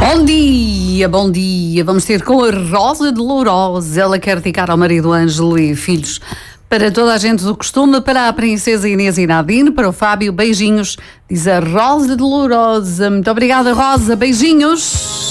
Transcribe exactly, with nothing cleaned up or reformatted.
Bom dia, bom dia. Vamos ter com a Rosa de Lourosa. Ela quer dedicar ao marido Ângelo e filhos. Para toda a gente do costume, para a princesa Inês e Nadine, para o Fábio, beijinhos. Diz a Rosa de Lourosa. Muito obrigada, Rosa. Beijinhos.